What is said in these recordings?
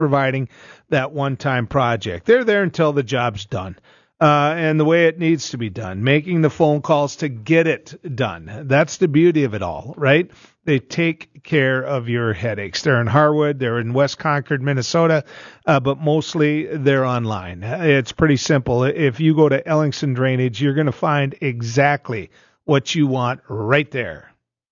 providing that one-time project. They're there until the job's done. And the way it needs to be done, making the phone calls to get it done. That's the beauty of it all, right? They take care of your headaches. They're in Harwood, they're in West Concord, Minnesota, but mostly they're online. It's pretty simple. If you go to Ellingson Drainage, you're going to find exactly what you want right there.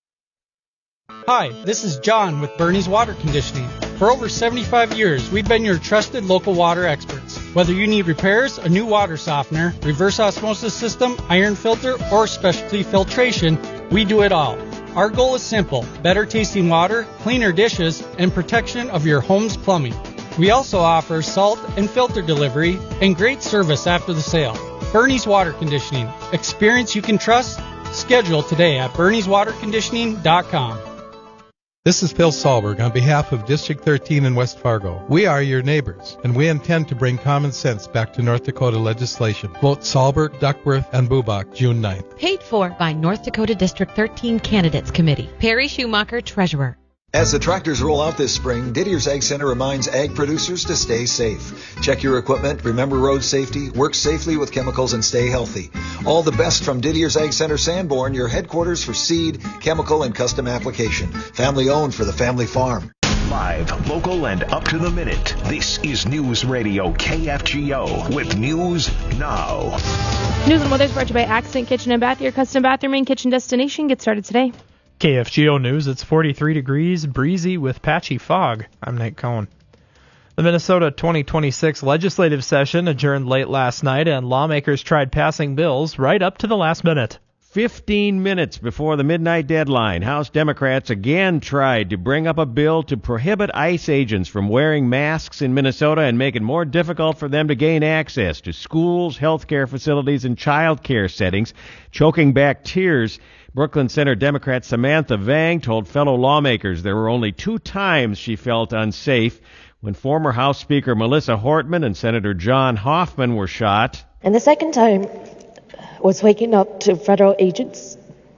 Hi, this is John with Bernie's Water Conditioning. For over 75 years, we've been your trusted local water experts. Whether you need repairs, a new water softener, reverse osmosis system, iron filter, or specialty filtration, we do it all. Our goal is simple: better tasting water, cleaner dishes, and protection of your home's plumbing. We also offer salt and filter delivery and great service after the sale. Bernie's Water Conditioning. Experience you can trust. Schedule today at bernieswaterconditioning.com. This is Phil Sahlberg on behalf of District 13 in West Fargo. We are your neighbors, and we intend to bring common sense back to North Dakota legislation. Vote Sahlberg, Duckworth, and Bubach June 9th. Paid for by North Dakota District 13 Candidates Committee. Perry Schumacher, Treasurer. As the tractors roll out this spring, Didier's Ag Center reminds ag producers to stay safe. Check your equipment, remember road safety, work safely with chemicals, and stay healthy. All the best from Didier's Ag Center Sanborn, your headquarters for seed, chemical, and custom application. Family owned for the family farm. Live, local, and up to the minute. This is News Radio KFGO with News Now. News and weather is brought to you by Accent Kitchen and Bath, your custom bathroom and kitchen destination. Get started today. KFGO News, it's 43 degrees, breezy with patchy fog. I'm Nate Cohn. The Minnesota 2026 legislative session adjourned late last night, and lawmakers tried passing bills right up to the last minute. 15 minutes before the midnight deadline, House Democrats again tried to bring up a bill to prohibit ICE agents from wearing masks in Minnesota and make it more difficult for them to gain access to schools, healthcare facilities, and child care settings, choking back tears. Brooklyn Center Democrat Samantha Vang told fellow lawmakers there were only 2 times she felt unsafe: when former House Speaker Melissa Hortman and Senator John Hoffman were shot. And the second time was waking up to federal agents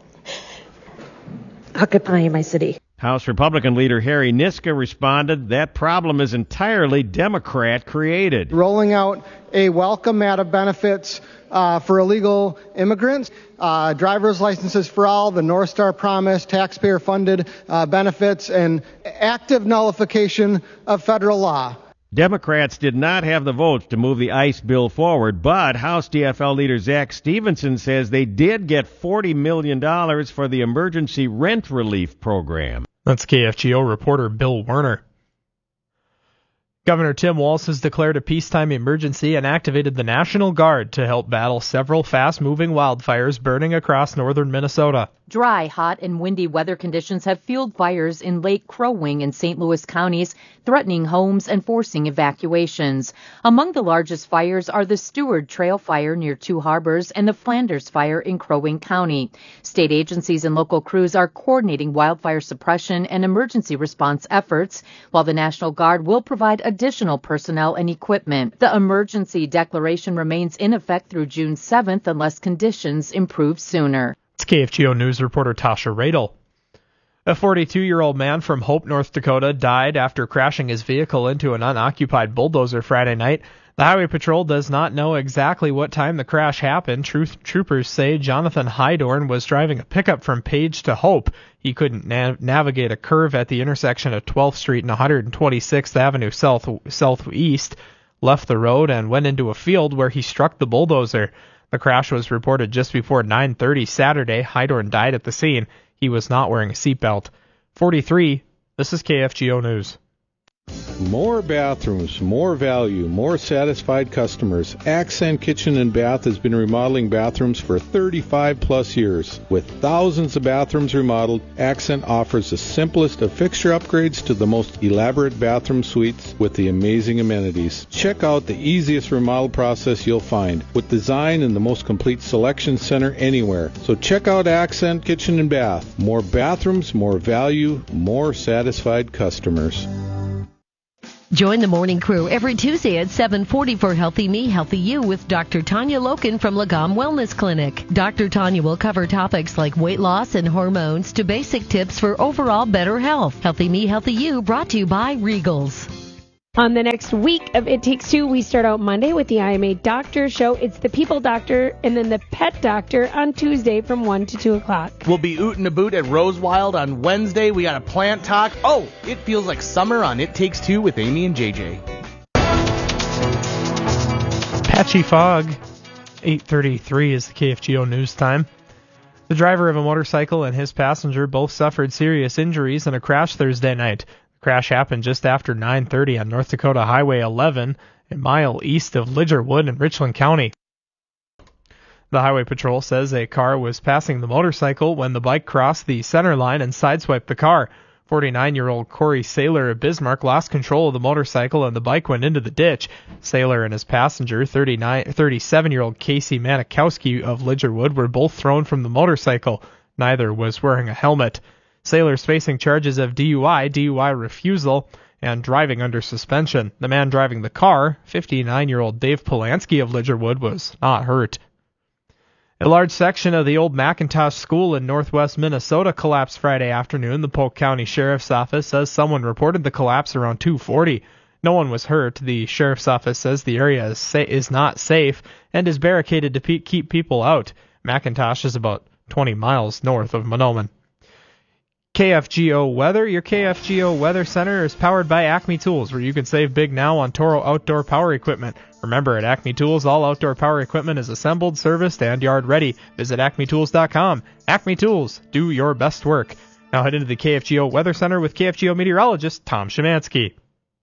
occupying my city. House Republican leader Harry Niska responded, that problem is entirely Democrat created. Rolling out a welcome mat of benefits for illegal immigrants, driver's licenses for all, the North Star Promise, taxpayer-funded benefits, and active nullification of federal law. Democrats did not have the votes to move the ICE bill forward, but House DFL leader Zach Stevenson says they did get $40 million for the emergency rent relief program. That's KFGO reporter Bill Werner. Governor Tim Walz has declared a peacetime emergency and activated the National Guard to help battle several fast-moving wildfires burning across northern Minnesota. Dry, hot, and windy weather conditions have fueled fires in Lake Crow Wing and St. Louis counties, threatening homes and forcing evacuations. Among the largest fires are the Stewart Trail Fire near Two Harbors and the Flanders Fire in Crow Wing County. State agencies and local crews are coordinating wildfire suppression and emergency response efforts, while the National Guard will provide additional personnel and equipment. The emergency declaration remains in effect through June 7th unless conditions improve sooner. It's KFGO News reporter Tasha Radel. A 42-year-old man from Hope, North Dakota, died after crashing his vehicle into an unoccupied bulldozer Friday night. The Highway Patrol does not know exactly what time the crash happened. Troopers say Jonathan Hydorn was driving a pickup from Page to Hope. He couldn't navigate a curve at the intersection of 12th Street and 126th Avenue Southeast, left the road, and went into a field where he struck the bulldozer. The crash was reported just before 9:30 Saturday. Hydorn died at the scene. He was not wearing a seatbelt. 43, this is KFGO News. More bathrooms, more value, more satisfied customers. Accent Kitchen and Bath has been remodeling bathrooms for 35 plus years. With thousands of bathrooms remodeled, Accent offers the simplest of fixture upgrades to the most elaborate bathroom suites with the amazing amenities. Check out the easiest remodel process you'll find, with design and the most complete selection center anywhere. So check out Accent Kitchen and Bath. More bathrooms, more value, more satisfied customers. Join the morning crew every Tuesday at 7:40 for Healthy Me, Healthy You with Dr. Tanya Loken from Lagom Wellness Clinic. Dr. Tanya will cover topics like weight loss and hormones to basic tips for overall better health. Healthy Me, Healthy You brought to you by Regals. On the next week of It Takes Two, we start out Monday with the IMA Doctor Show. It's the People Doctor and then the Pet Doctor on Tuesday from 1 to 2 o'clock. We'll be ootin' a boot at Rosewild on Wednesday. We got a plant talk. Oh, it feels like summer on It Takes Two with Amy and JJ. Patchy fog. 8:33 is the KFGO news time. The driver of a motorcycle and his passenger both suffered serious injuries in a crash Thursday night. Crash happened just after 9:30 on North Dakota Highway 11, a mile east of Lidgerwood in Richland County. The Highway Patrol says a car was passing the motorcycle when the bike crossed the center line and sideswiped the car. 49-year-old Corey Saylor of Bismarck lost control of the motorcycle and the bike went into the ditch. Saylor and his passenger, 37-year-old Casey Manikowski of Lidgerwood, were both thrown from the motorcycle. Neither was wearing a helmet. Saylor's facing charges of DUI refusal, and driving under suspension. The man driving the car, 59-year-old Dave Polanski of Lidgerwood, was not hurt. A large section of the old McIntosh School in northwest Minnesota collapsed Friday afternoon. The Polk County Sheriff's Office says someone reported the collapse around 2:40. No one was hurt. The Sheriff's Office says the area is not safe and is barricaded to keep people out. McIntosh is about 20 miles north of Mahnomen. KFGO Weather. Your KFGO Weather Center is powered by Acme Tools, where you can save big now on Toro outdoor power equipment. Remember, at Acme Tools, all outdoor power equipment is assembled, serviced, and yard ready. Visit acmetools.com. Acme Tools, do your best work. Now head into the KFGO Weather Center with KFGO meteorologist Tom Szymanski.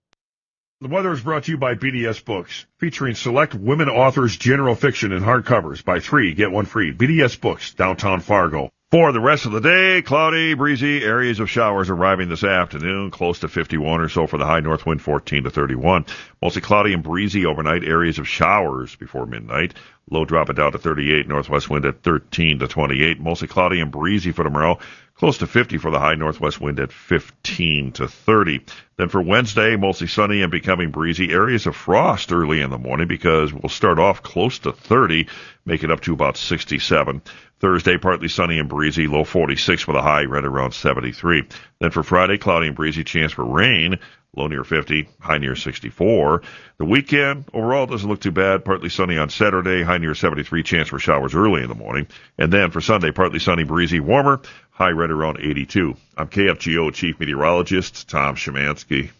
The weather is brought to you by BDS Books, featuring select women authors' general fiction in hardcovers. Buy 3, get 1 free. BDS Books, downtown Fargo. For the rest of the day, cloudy, breezy, areas of showers arriving this afternoon, close to 51 or so for the high, north wind 14 to 31. Mostly cloudy and breezy overnight, areas of showers before midnight. Low dropping down to 38, northwest wind at 13 to 28. Mostly cloudy and breezy for tomorrow, close to 50 for the high, northwest wind at 15 to 30. Then for Wednesday, mostly sunny and becoming breezy, areas of frost early in the morning because we'll start off close to 30, make it up to about 67. Thursday, partly sunny and breezy, low 46 with a high right around 73. Then for Friday, cloudy and breezy, chance for rain, low near 50, high near 64. The weekend, overall, doesn't look too bad. Partly sunny on Saturday, high near 73, chance for showers early in the morning. And then for Sunday, partly sunny, breezy, warmer, high right around 82. I'm KFGO Chief Meteorologist Tom Szymanski.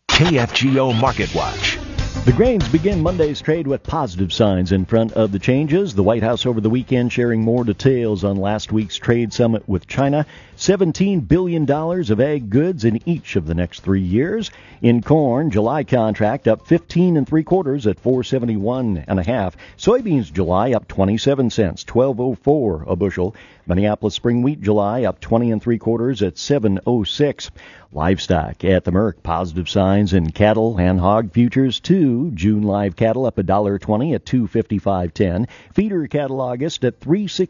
KFGO Market Watch. The grains begin Monday's trade with positive signs in front of the changes. The White House over the weekend sharing more details on last week's trade summit with China. $17 billion of ag goods in each of the next 3 years. In corn, July contract up 15 3/4 at $471.5. Soybeans July up 27 cents, $12.04 a bushel. Minneapolis spring wheat July up 20 3/4 at $7.06. Livestock at the Merc, positive signs in cattle and hog futures too. June live cattle up $1.20 at $255.10. Feeder cattle August at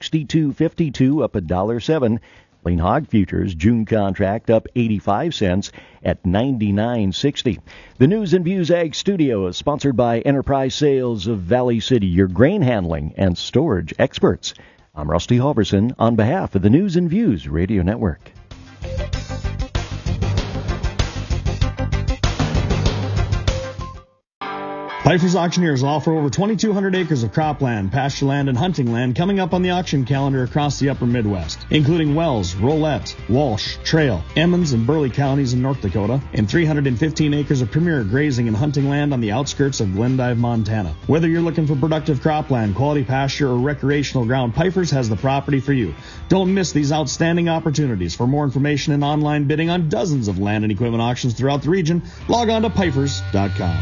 $362.52 up $1.07. Lean hog futures June contract up 85 cents at $99.60. The News and Views Ag Studio is sponsored by Enterprise Sales of Valley City, your grain handling and storage experts. I'm Rusty Halverson on behalf of the News and Views Radio Network. Pfeiffer's Auctioneers offer over 2,200 acres of cropland, pasture land, and hunting land coming up on the auction calendar across the upper Midwest, including Wells, Rolette, Walsh, Trail, Emmons, and Burley counties in North Dakota, and 315 acres of premier grazing and hunting land on the outskirts of Glendive, Montana. Whether you're looking for productive cropland, quality pasture, or recreational ground, Pfeiffer's has the property for you. Don't miss these outstanding opportunities. For more information and online bidding on dozens of land and equipment auctions throughout the region, log on to Pfeiffer's.com.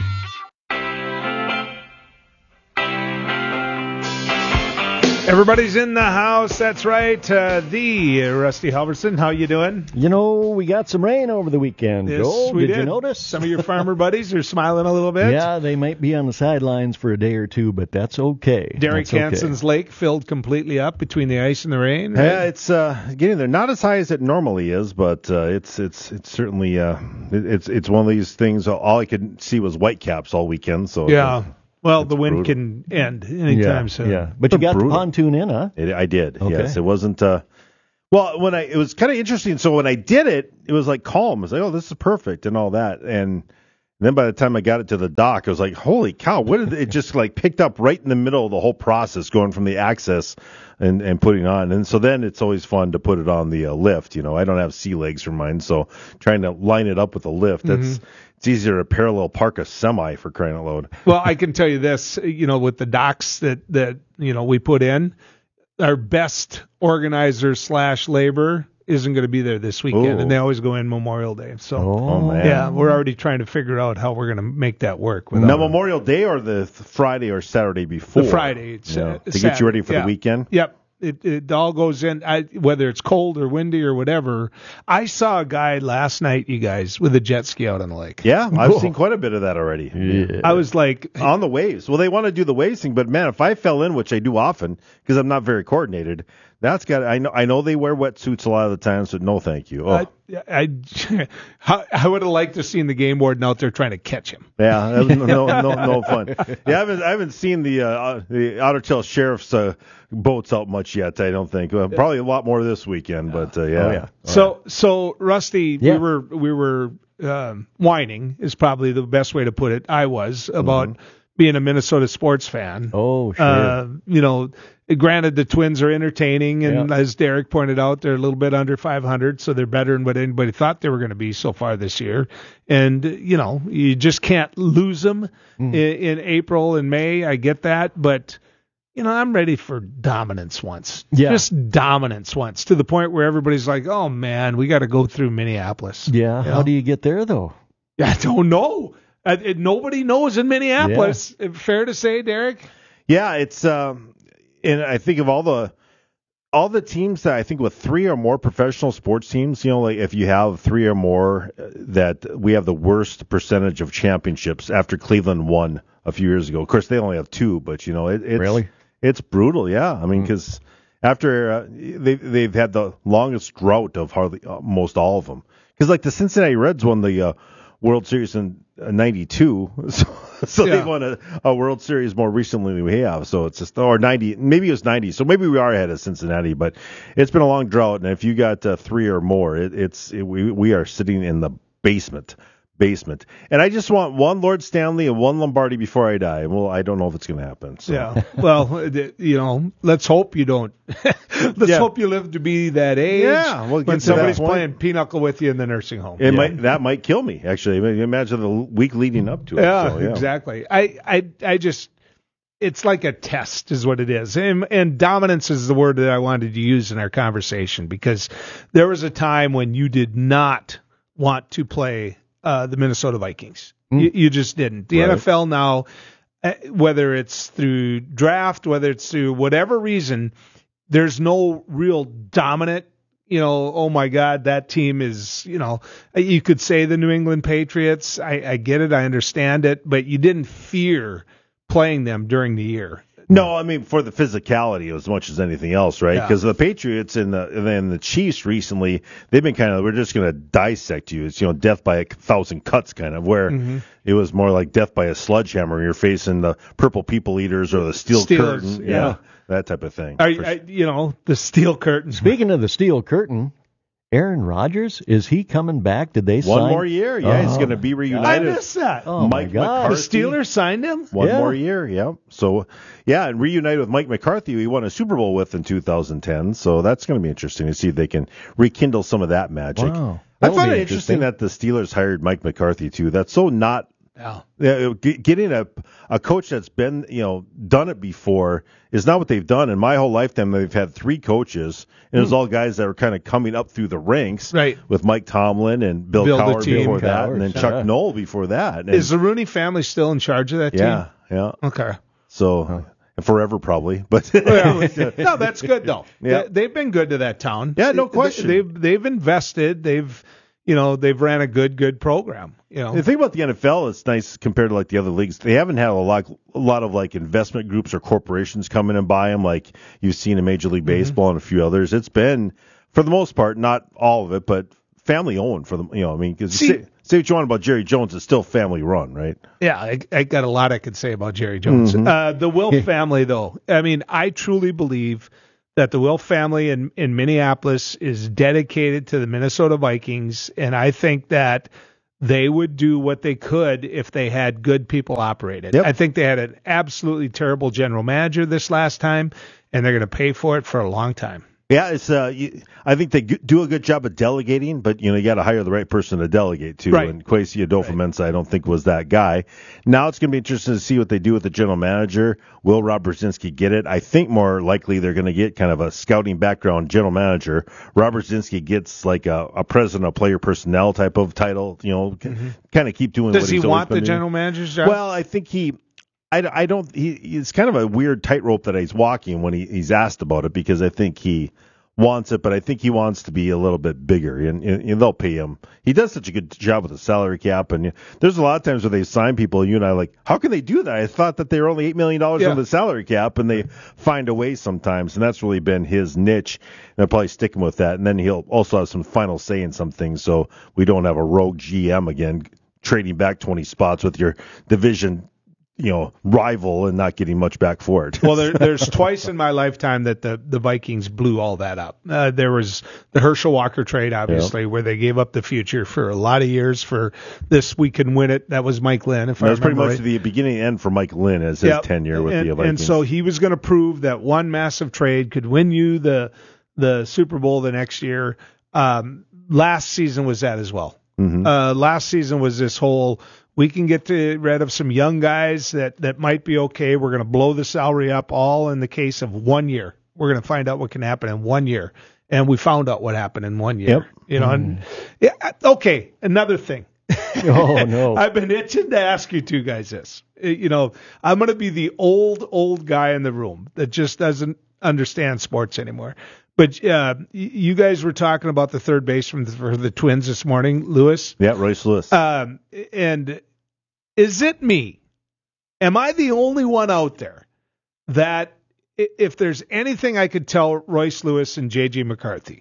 Everybody's in the house. That's right. The Rusty Halverson. How you doing? You know, we got some rain over the weekend. Yes, Joel, we did you notice? Some of your farmer buddies are smiling a little bit. Yeah, they might be on the sidelines for a day or two, but that's okay. Derek Hanson's lake filled completely up between the ice and the rain. Right? Yeah, it's getting there. Not as high as it normally is, but it's certainly it's one of these things. All I could see was whitecaps all weekend. So yeah. Well, the wind can end anytime soon. Yeah, but you got the pontoon in, huh? I did. Okay. Yes, it wasn't. Well, it was kind of interesting. So when I did it, it was like calm. I was like, oh, this is perfect and all that. And And then by the time I got it to the dock, I was like, holy cow, what did it just like picked up right in the middle of the whole process going from the access and putting it on. And so then it's always fun to put it on the lift. You know, I don't have sea legs for mine, so trying to line it up with the lift, it's easier to parallel park a semi, for crying out loud. Well, I can tell you this, you know, with the docks that you know, we put in, our best organizer / labor isn't going to be there this weekend, and they always go in Memorial Day. So, man. Yeah, we're already trying to figure out how we're going to make that work. Now, Memorial Day or the Friday or Saturday before? The Friday. To get you ready for the weekend? Yep. It all goes in, whether it's cold or windy or whatever. I saw a guy last night, you guys, with a jet ski out on the lake. Yeah, I've seen quite a bit of that already. Yeah. I was like... On the waves. Well, they want to do the waves thing, but man, if I fell in, which I do often, because I'm not very coordinated, that's got. I know they wear wetsuits a lot of the time, so no thank you. Oh. I would have liked to seen the game warden out there trying to catch him. Yeah, that was no fun. Yeah, I haven't seen the Otter Tail Sheriff's boats out much yet. I don't think. Probably a lot more this weekend, but yeah. So Rusty, we were whining is probably the best way to put it. I was about being a Minnesota sports fan. Oh, sure. You know, granted, the Twins are entertaining, and as Derek pointed out, they're a little bit under 500, so they're better than what anybody thought they were going to be so far this year. And, you know, you just can't lose them in April and May. I get that, but, you know, I'm ready for dominance once. Yeah. Just dominance once, to the point where everybody's like, oh, man, we got to go through Minneapolis. Yeah, how do you get there, though? I don't know. Nobody knows in Minneapolis. Yeah. Fair to say, Derek? Yeah, it's and I think of all the teams that I think with 3 or more professional sports teams, you know, like if you have 3 or more, that we have the worst percentage of championships after Cleveland won a few years ago. Of course, they only have 2, but you know, it's brutal. Yeah, I mean, because after they've had the longest drought of hardly most all of them. Because like the Cincinnati Reds won the World Series in 92, so they won a World Series more recently than we have. So it's just, or 90, maybe it was 90. So maybe we are ahead of Cincinnati, but it's been a long drought. And if you got 3 or more, we are sitting in the basement. And I just want 1 Lord Stanley and 1 Lombardi before I die. Well, I don't know if it's going to happen. So. Yeah. Well, you know, let's hope you don't. Hope you live to be that age. Yeah. Well, when somebody's playing pinochle with you in the nursing home. That might kill me, actually. I mean, imagine the week leading up to it. Yeah, so, exactly. I just, it's like a test is what it is. And dominance is the word that I wanted to use in our conversation, because there was a time when you did not want to play the Minnesota Vikings. You just didn't. The NFL now, whether it's through draft, whether it's through whatever reason, there's no real dominant, you know, oh my God, that team is, you know, you could say the New England Patriots. I get it. I understand it. But you didn't fear playing them during the year. No, I mean, for the physicality as much as anything else, right? Because the Patriots and the Chiefs recently, they've been kind of, we're just going to dissect you. It's, you know, death by 1,000 cuts kind of, where it was more like death by a sledgehammer. You're facing the purple people eaters or the steel curtain. Yeah. That type of thing. You know, the steel curtain. Speaking of the steel curtain, Aaron Rodgers, is he coming back? Did they sign? 1 more year? Yeah, he's going to be reunited. I missed that. Oh, Mike McCarthy. The Steelers signed him? 1 more year, yeah. So, yeah, and reunited with Mike McCarthy, who he won a Super Bowl with in 2010. So that's going to be interesting to see if they can rekindle some of that magic. Wow. I find it interesting that the Steelers hired Mike McCarthy, too. That's so not... Yeah. Getting a coach that's been, you know, done it before is not what they've done. In my whole lifetime, they've had 3 coaches, and it was all guys that were kind of coming up through the ranks, right? With Mike Tomlin and Bill Cowher before that, and then Chuck Noll before that. And is the Rooney family still in charge of that team? Yeah. Okay. So forever probably, but no, that's good though. Yeah. They've been good to that town. Yeah, no question. They've invested. They've ran a good program. You know, the thing about the NFL is nice compared to like the other leagues. They haven't had a lot of like investment groups or corporations come in and buy them like you've seen in Major League Baseball and a few others. It's been, for the most part, not all of it, but family owned for them. You know, I mean, because say what you want about Jerry Jones, it's still family run, right? Yeah, I got a lot I could say about Jerry Jones. The Wilf family, though, I mean, I truly believe that the Wilf family in Minneapolis is dedicated to the Minnesota Vikings, and I think that they would do what they could if they had good people operate it. I think they had an absolutely terrible general manager this last time, and they're going to pay for it for a long time. Yeah, it's. I think they do a good job of delegating, but you got to hire the right person to delegate to. Right. And Kwesi Adolfo-Mensah, I don't think was that guy. Now it's going to be interesting to see what they do with the general manager. Will Rob Brzezinski get it? I think more likely they're going to get kind of a scouting background general manager. Rob Brzezinski gets like a president of player personnel type of title. Kind of keep doing. Does what he he's want the doing. general manager's job? Well, I think I don't. It's kind of a weird tightrope that he's walking when he's asked about it, because I think he wants it, but I think he wants to be a little bit bigger, and they'll pay him. He does such a good job with the salary cap, and there's a lot of times where they sign people, you and I like, how can they do that? I thought that they were only $8 million on the salary cap, and they find a way sometimes, and that's really been his niche, and they'll probably stick him with that, and then he'll also have some final say in some things, so we don't have a rogue GM again trading back 20 spots with your division rival and not getting much back for it. Well, there's twice in my lifetime that the Vikings blew all that up. There was the Herschel Walker trade, obviously, where they gave up the future for a lot of years for this we can win it. That was Mike Lynn, if I remember right. That was pretty much the beginning and end for Mike Lynn as his tenure with the Vikings. And so he was going to prove that one massive trade could win you the Super Bowl the next year. Last season was that as well. Mm-hmm. Last season was this whole, we can get rid of some young guys that might be okay. We're going to blow the salary up all in the case of 1 year. We're going to find out what can happen in 1 year. And we found out what happened in 1 year. And okay, another thing. Oh, no. I've been itching to ask you two guys this. I'm going to be the old guy in the room that just doesn't understand sports anymore. But you guys were talking about the third baseman for the Twins this morning, Lewis. Yeah, Royce Lewis. And is it me? Am I the only one out there that if there's anything I could tell Royce Lewis and J.J. McCarthy,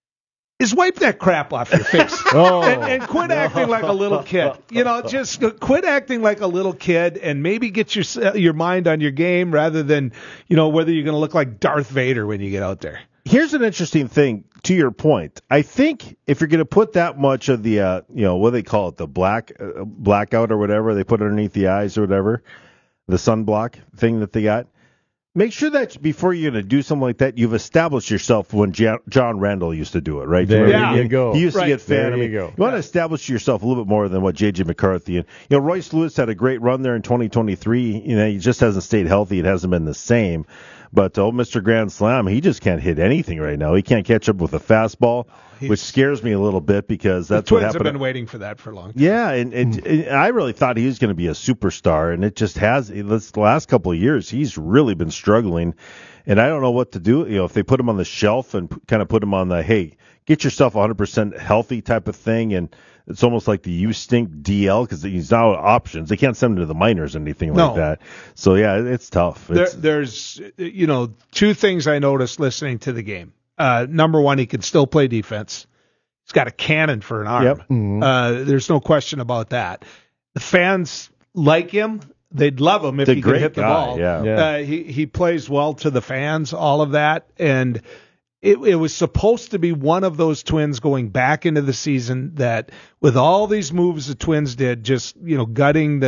is wipe that crap off your face and quit acting like a little kid. Just quit acting like a little kid and maybe get your mind on your game rather than, whether you're going to look like Darth Vader when you get out there. Here's an interesting thing to your point. I think if you're going to put that much of the, what do they call it, the blackout or whatever they put underneath the eyes or whatever, the sunblock thing that they got, make sure that before you're going to do something like that, you've established yourself when John Randall used to do it, right? There you go. He used to get fan. There you go. You want to establish yourself a little bit more than what J.J. McCarthy and Royce Lewis had a great run there in 2023. He just hasn't stayed healthy. It hasn't been the same. But Mr. Grand Slam, he just can't hit anything right now. He can't catch up with a fastball, which scares me a little bit because that's what happened. The Twins have been waiting for that for a long time. Yeah, and I really thought he was going to be a superstar, and it just has. The last couple of years, he's really been struggling, and I don't know what to do. If they put him on the shelf and kind of put him on the, hey, get yourself 100% healthy type of thing, and it's almost like the you stink DL because he's now options. They can't send him to the minors or anything like that. So, yeah, it's tough. There's, two things I noticed listening to the game. Number one, he can still play defense. He's got a cannon for an arm. Yep. Mm-hmm. There's no question about that. The fans like him. They'd love him if he could hit the ball. Yeah. He plays well to the fans, all of that. And it was supposed to be one of those Twins going back into the season that with all these moves the Twins did, just, gutting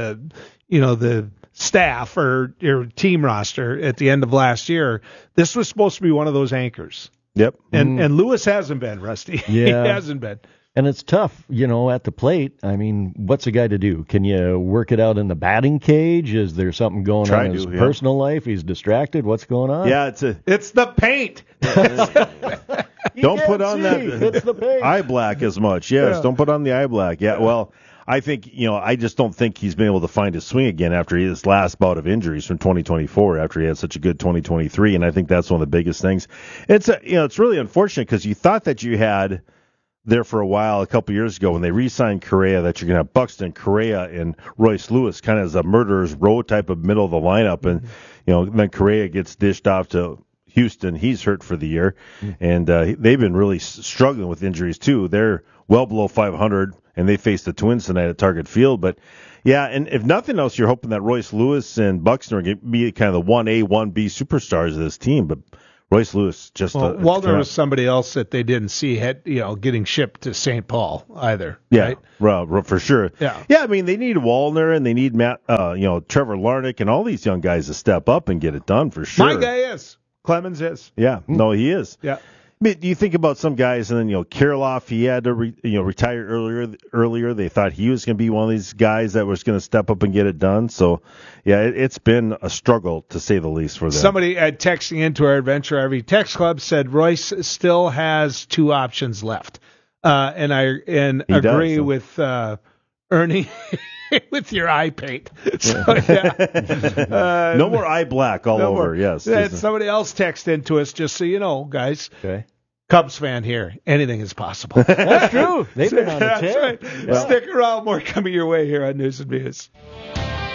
the staff or your team roster at the end of last year, this was supposed to be one of those anchors. Yep. And Lewis hasn't been, Rusty. Yeah. He hasn't been. And it's tough, at the plate. I mean, what's a guy to do? Can you work it out in the batting cage? Is there something going on in his personal life? He's distracted. What's going on? Yeah, it's the paint. Don't put on that eye black as much. Yes, don't put on the eye black. Yeah, well, I think, I just don't think he's been able to find his swing again after his last bout of injuries from 2024 after he had such a good 2023, and I think that's one of the biggest things. It's really unfortunate because you thought that you had there for a while a couple years ago when they re-signed Correa that you're going to have Buxton, Correa, and Royce Lewis kind of as a murderer's row type of middle of the lineup. And, then Correa gets dished off to Houston. He's hurt for the year. And they've been really struggling with injuries, too. They're well below 500, and they face the Twins tonight at Target Field. But, yeah, and if nothing else, you're hoping that Royce Lewis and Buxton are going to be kind of the 1A, 1B superstars of this team. But Royce Lewis just Waldner was somebody else that they didn't see getting shipped to St. Paul either. Yeah, right? For sure. Yeah. I mean, they need Waldner and they need Matt, Trevor Larnach and all these young guys to step up and get it done for sure. My guy is. Clemens is. Yeah, no, he is. Yeah. I mean, you think about some guys, and then Kirilloff, he had to retire earlier. They thought he was going to be one of these guys that was going to step up and get it done. So, yeah, it's been a struggle to say the least for them. Somebody texting into our Adventure RV Text Club said Royce still has 2 options left, and I agree with Ernie. With your eye paint. So, yeah. No more eye black all over, yes. Somebody else texted into us, just so you know, guys. Okay. Cubs fan here. Anything is possible. That's true. They've been on the tip. Right. Well, stick around. More coming your way here on News and Views.